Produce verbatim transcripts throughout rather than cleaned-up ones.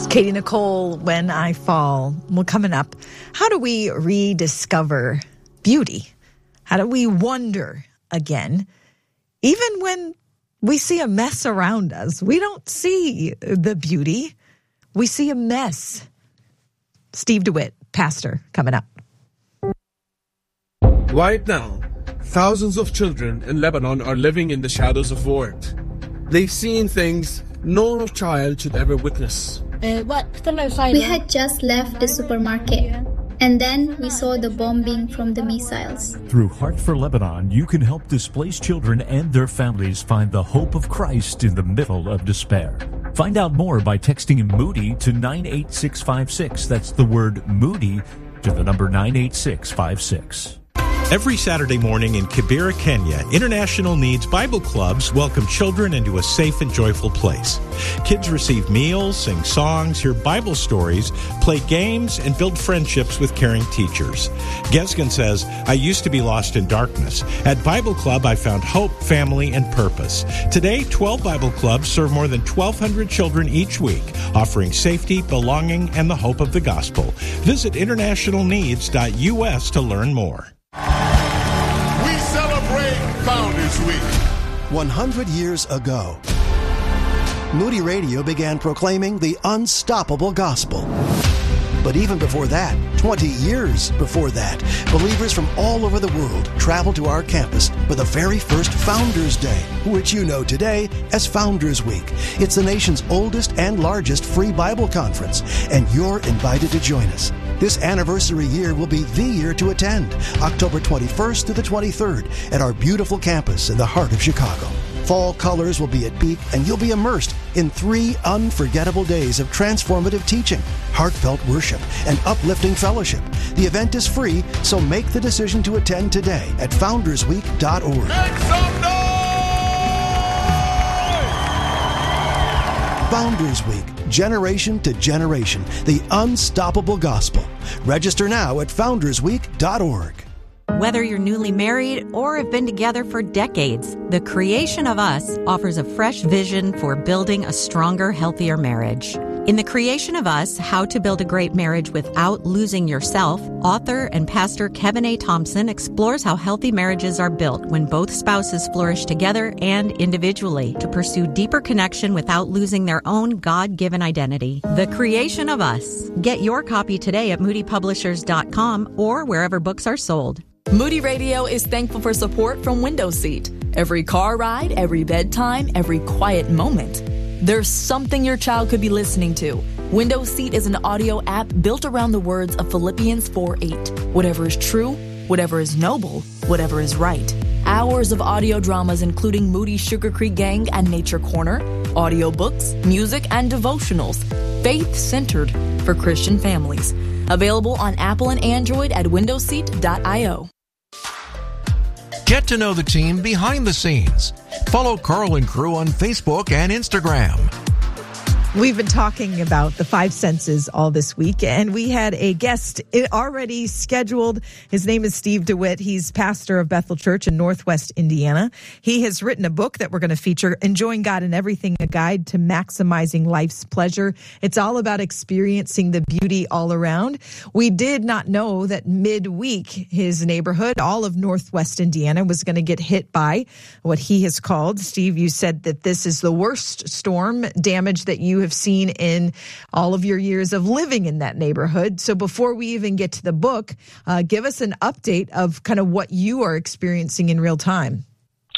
Katie Nicole, When I Fall. Well, coming up, how do we rediscover beauty? How do we wonder again? Even when we see a mess around us, we don't see the beauty. We see a mess. Steve DeWitt, pastor, coming up. Right now, thousands of children in Lebanon are living in the shadows of war. They've seen things no child should ever witness. We had just left the supermarket, and then we saw the bombing from the missiles. Through Heart for Lebanon, you can help displaced children and their families find the hope of Christ in the middle of despair. Find out more by texting Moody to nine eight six five six. That's the word Moody to the number nine eight six five six. Every Saturday morning in Kibera, Kenya, International Needs Bible Clubs welcome children into a safe and joyful place. Kids receive meals, sing songs, hear Bible stories, play games, and build friendships with caring teachers. Gesgen says, I used to be lost in darkness. At Bible Club, I found hope, family, and purpose. Today, twelve Bible Clubs serve more than twelve hundred children each week, offering safety, belonging, and the hope of the gospel. Visit international needs dot U S to learn more. We celebrate Founders Week. one hundred years ago, Moody Radio began proclaiming the unstoppable gospel. But even before that, twenty years before that, believers from all over the world traveled to our campus for the very first Founders Day, which you know today as Founders Week. It's the nation's oldest and largest free Bible conference, and you're invited to join us. This anniversary year will be the year to attend, October twenty-first to the twenty-third, at our beautiful campus in the heart of Chicago. Fall colors will be at peak, and you'll be immersed in three unforgettable days of transformative teaching, heartfelt worship, and uplifting fellowship. The event is free, so make the decision to attend today at founders week dot org. Make some noise! Founders Week, generation to generation, the unstoppable gospel. Register now at founders week dot org. Whether you're newly married or have been together for decades, The Creation of Us offers a fresh vision for building a stronger, healthier marriage. In The Creation of Us, How to Build a Great Marriage Without Losing Yourself, author and pastor Kevin A. Thompson explores how healthy marriages are built when both spouses flourish together and individually to pursue deeper connection without losing their own God-given identity. The Creation of Us. Get your copy today at moody publishers dot com or wherever books are sold. Moody Radio is thankful for support from Window Seat. Every car ride, every bedtime, every quiet moment. There's something your child could be listening to. Window Seat is an audio app built around the words of Philippians four eight. Whatever is true, whatever is noble, whatever is right. Hours of audio dramas including Moody Sugar Creek Gang and Nature Corner, audiobooks, music, and devotionals. Faith-centered for Christian families. Available on Apple and Android at window seat dot io. Get to know the team behind the scenes. Follow Carl and crew on Facebook and Instagram. We've been talking about the five senses all this week, and we had a guest already scheduled. His name is Steve DeWitt. He's pastor of Bethel Church in Northwest Indiana. He has written a book that we're going to feature, Enjoying God in Everything, a guide to maximizing life's pleasure. It's all about experiencing the beauty all around. We did not know that midweek, his neighborhood, all of Northwest Indiana, was going to get hit by what he has called, Steve, you said that this is the worst storm damage that you have seen in all of your years of living in that neighborhood. So before we even get to the book, uh, give us an update of kind of what you are experiencing in real time.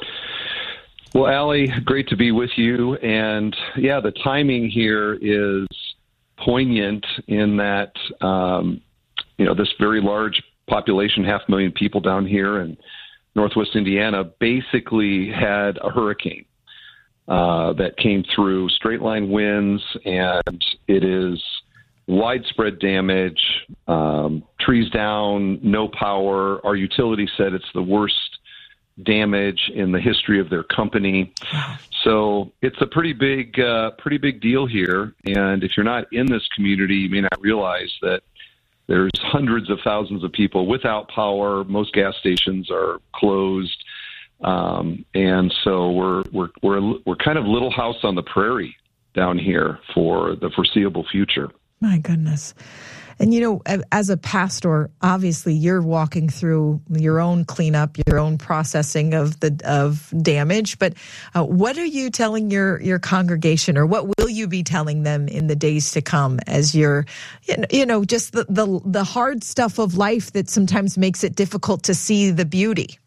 Well, Allie, great to be with you. And yeah, the timing here is poignant in that, um, you know, this very large population, half a million people down here in Northwest Indiana, basically had a hurricane. Uh, that came through, straight line winds, and it is widespread damage, um, trees down, no power. Our utility said it's the worst damage in the history of their company. So it's a pretty big, uh, pretty big deal here. And if you're not in this community, you may not realize that there's hundreds of thousands of people without power. Most gas stations are closed. Um, and so we're, we're, we're, we're kind of Little House on the Prairie down here for the foreseeable future. My goodness. And, you know, as a pastor, obviously you're walking through your own cleanup, your own processing of the of damage. But uh, what are you telling your, your congregation, or what will you be telling them in the days to come as you're, you know, just the, the, the hard stuff of life that sometimes makes it difficult to see the beauty?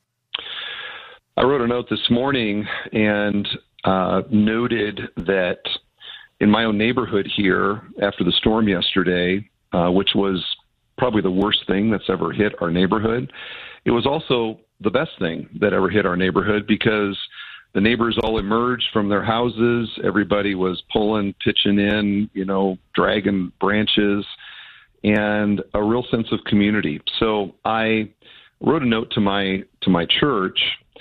I wrote a note this morning and uh, noted that in my own neighborhood here after the storm yesterday, Uh, which was probably the worst thing that's ever hit our neighborhood, it was also the best thing that ever hit our neighborhood, because the neighbors all emerged from their houses. Everybody was pulling, pitching in, you know, dragging branches, and a real sense of community. So I wrote a note to my to my church,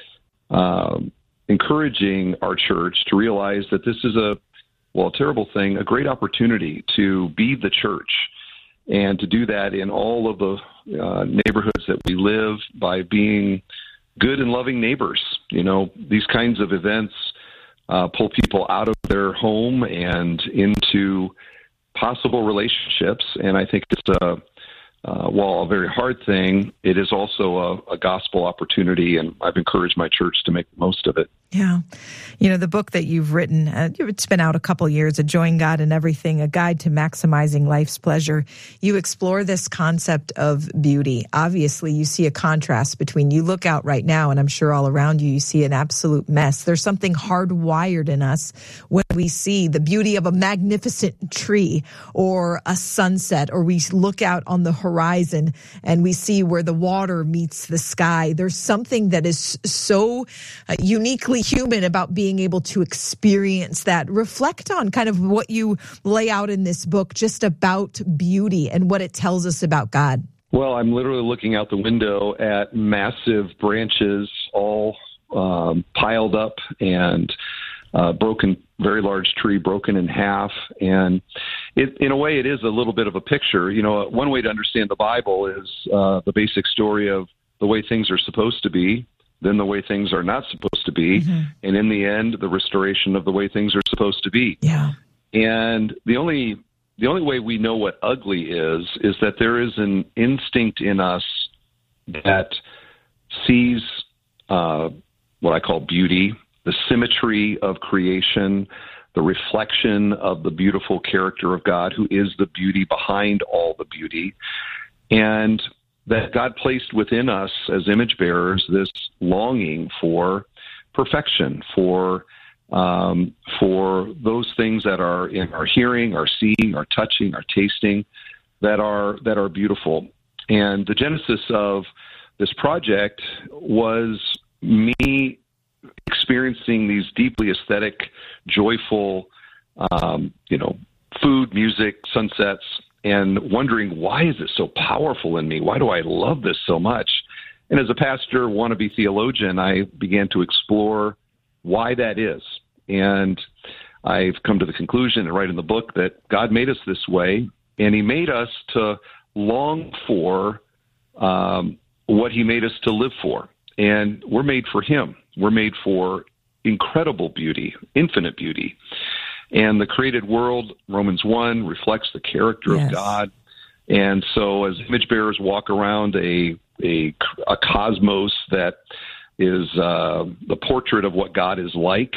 uh, encouraging our church to realize that this is a, well, a terrible thing, a great opportunity to be the church, and to do that in all of the uh, neighborhoods that we live by being good and loving neighbors. You know, these kinds of events uh, pull people out of their home and into possible relationships. And I think it's a, uh, while a very hard thing, it is also a, a gospel opportunity. And I've encouraged my church to make the most of it. Yeah. You know, the book that you've written, uh, it's been out a couple years, Enjoying God in Everything, A Guide to Maximizing Life's Pleasure. You explore this concept of beauty. Obviously, you see a contrast between, you look out right now, and I'm sure all around you, you see an absolute mess. There's something hardwired in us when we see the beauty of a magnificent tree or a sunset, or we look out on the horizon and we see where the water meets the sky. There's something that is so uh, uniquely human about being able to experience that. Reflect on kind of what you lay out in this book just about beauty and what it tells us about God. Well, I'm literally looking out the window at massive branches all um, piled up, and uh, broken, very large tree broken in half. And it, in a way, it is a little bit of a picture. You know, one way to understand the Bible is uh, the basic story of the way things are supposed to be, then the way things are not supposed to be, mm-hmm. and in the end, the restoration of the way things are supposed to be. Yeah. And the only the only way we know what ugly is is that there is an instinct in us that sees uh, what I call beauty, the symmetry of creation, the reflection of the beautiful character of God, who is the beauty behind all the beauty, and that God placed within us as image bearers this longing for perfection, for um, for those things that are in our hearing, our seeing, our touching, our tasting, that are that are beautiful. And the genesis of this project was me experiencing these deeply aesthetic, joyful, um, you know, food, music, sunsets, and wondering, why is it so powerful in me? Why do I love this so much? And as a pastor, wannabe theologian, I began to explore why that is. And I've come to the conclusion, and write in the book, that God made us this way, and he made us to long for um, what he made us to live for. And we're made for him. We're made for incredible beauty, infinite beauty. And the created world, Romans one, reflects the character yes. of God. And so as image bearers walk around a a, a cosmos that is uh, the portrait of what God is like,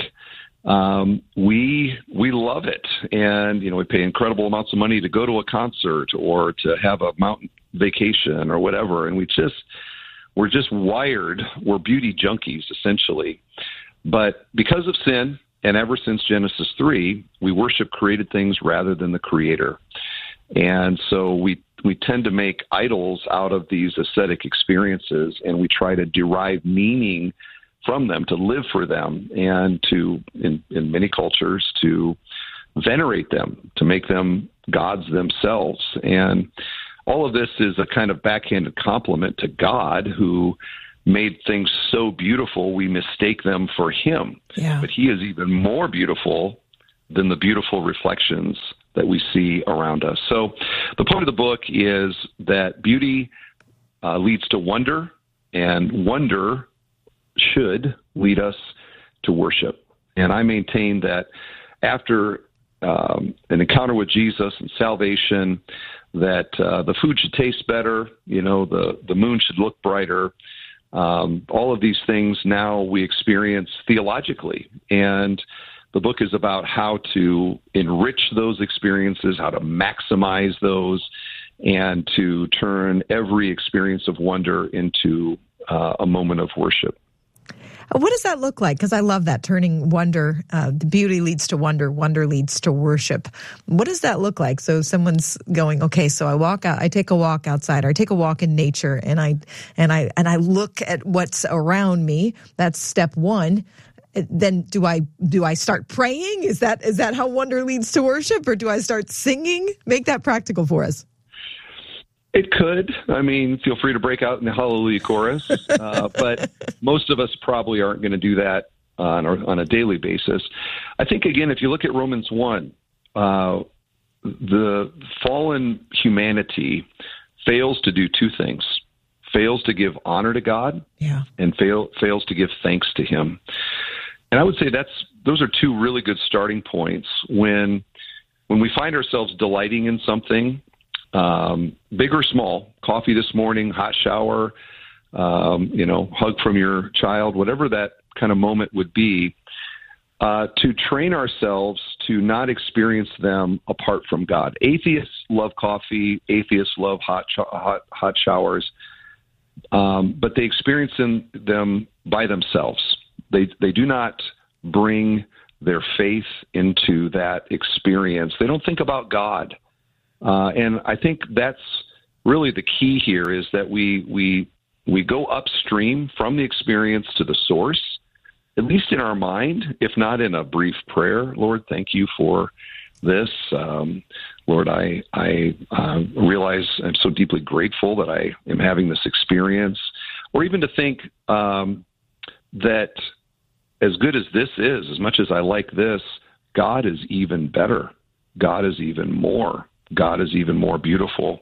um, we we love it. And, you know, we pay incredible amounts of money to go to a concert or to have a mountain vacation or whatever. And we just, we're just wired, we're beauty junkies, essentially. But because of sin, and ever since Genesis three, we worship created things rather than the Creator. And so we we tend to make idols out of these aesthetic experiences, and we try to derive meaning from them, to live for them, and to, in, in many cultures, to venerate them, to make them gods themselves. And all of this is a kind of backhanded compliment to God, who made things so beautiful we mistake them for him. Yeah. But he is even more beautiful than the beautiful reflections that we see around us. So the point of the book is that beauty uh, leads to wonder, and wonder should lead us to worship. And I maintain that after um, an encounter with Jesus and salvation, that uh, the food should taste better, you know, the, the moon should look brighter. Um, all of these things now we experience theologically. And the book is about how to enrich those experiences, how to maximize those, and to turn every experience of wonder into uh, a moment of worship. What does that look like? Because I love that, turning wonder, uh, the beauty leads to wonder, wonder leads to worship. What does that look like? So someone's going, okay, so I walk out, I take a walk outside, or I take a walk in nature, and I and I and I look at what's around me. That's step one. Then do I do I start praying? Is that is that how wonder leads to worship, or do I start singing? Make that practical for us. It could. I mean, feel free to break out in the Hallelujah chorus, uh, but most of us probably aren't going to do that on a, on a daily basis. I think, again, if you look at Romans one, uh, the fallen humanity fails to do two things: fails to give honor to God, yeah, and fail, fails to give thanks to Him. And I would say that's those are two really good starting points when when we find ourselves delighting in something. Um, big or small, coffee this morning, hot shower, um, you know, hug from your child, whatever that kind of moment would be, uh, to train ourselves to not experience them apart from God. Atheists love coffee. Atheists love hot, sh- hot, hot showers, um, but they experience them, them by themselves. They, they do not bring their faith into that experience. They don't think about God. Uh, and I think that's really the key here, is that we we we go upstream from the experience to the source, at least in our mind, if not in a brief prayer. Lord, thank you for this. Um, Lord, I, I uh, realize I'm so deeply grateful that I am having this experience. Or even to think um, that as good as this is, as much as I like this, God is even better. God is even more. God is even more beautiful.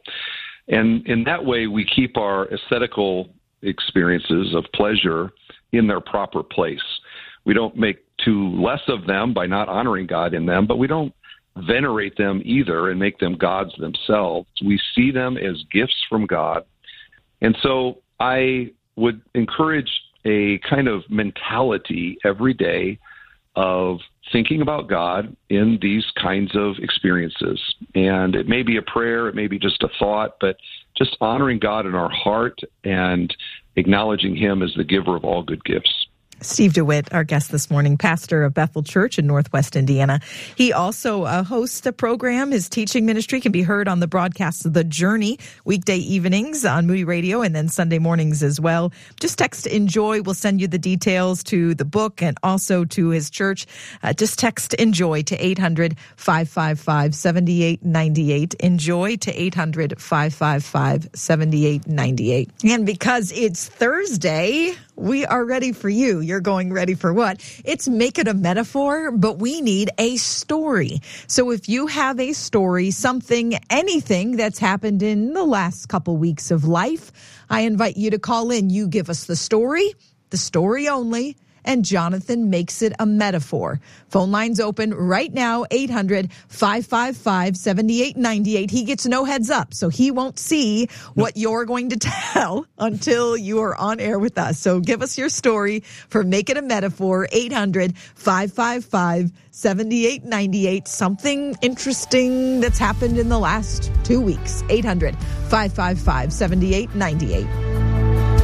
And in that way, we keep our aesthetical experiences of pleasure in their proper place. We don't make too less of them by not honoring God in them, but we don't venerate them either and make them gods themselves. We see them as gifts from God. And so I would encourage a kind of mentality every day of thinking about God in these kinds of experiences. And it may be a prayer, it may be just a thought, but just honoring God in our heart and acknowledging Him as the giver of all good gifts. Steve DeWitt, our guest this morning, pastor of Bethel Church in Northwest Indiana. He also uh, hosts a program. His teaching ministry can be heard on the broadcast of The Journey, weekday evenings on Moody Radio, and then Sunday mornings as well. Just text ENJOY. We'll send you the details to the book and also to his church. Uh, just text ENJOY to eight hundred, five five five, seven eight nine eight. ENJOY to eight hundred, five five five, seven eight nine eight. And because it's Thursday, we are ready for you. You're going ready for what? It's Make It a Metaphor, but we need a story. So if you have a story, something, anything that's happened in the last couple weeks of life, I invite you to call in. You give us the story, the story only, and Jonathan makes it a metaphor. Phone lines open right now, eight hundred, five five five, seven eight nine eight. He gets no heads up, so he won't see what you're going to tell until you are on air with us. So give us your story for Make It a Metaphor, eight hundred, five five five, seven eight nine eight. Something interesting that's happened in the last two weeks, eight hundred, five five five, seven eight nine eight.